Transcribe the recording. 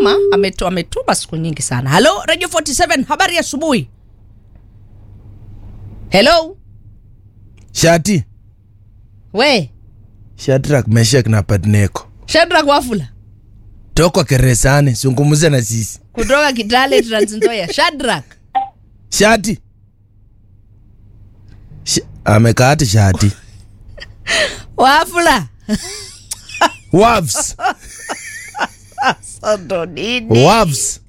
ametuma siku nyingi sana. Hello Radio 47, habari ya asubuhi. Hello. Shati. We. Shadrack, Meshach na Abednego. Shadrack Wafula. Toko Keresani, zungumza na sisi. Kutoka Kitale Trans Nzoia. Shadrack. Shati. Amekata Shati. Wafula. Wavs. Sado nini? Wavs.